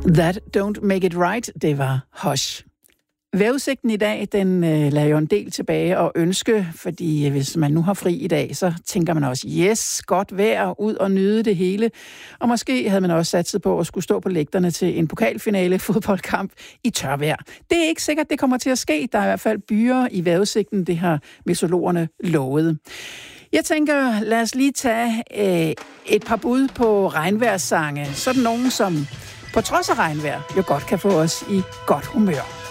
That don't make it right, det var Hush. Vejrudsigten i dag, den lader jo en del tilbage og ønske, fordi hvis man nu har fri i dag, så tænker man også, yes, godt vejr, ud og nyde det hele. Og måske havde man også satset på at skulle stå på lægterne til en pokalfinale fodboldkamp i tørvejr. Det er ikke sikkert, det kommer til at ske. Der er i hvert fald byer i vejrudsigten, det har meteorologerne lovet. Jeg tænker, lad os lige tage et par bud på regnvejrssange. Sådan nogen, som på trods af regnvejr jo godt kan få os i godt humør.